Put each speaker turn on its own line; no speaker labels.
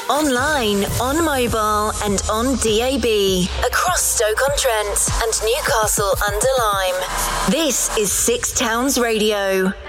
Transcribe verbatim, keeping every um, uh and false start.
Online, on mobile and on D A B. Across Stoke-on-Trent and Newcastle under Lyme. This is Six Towns Radio.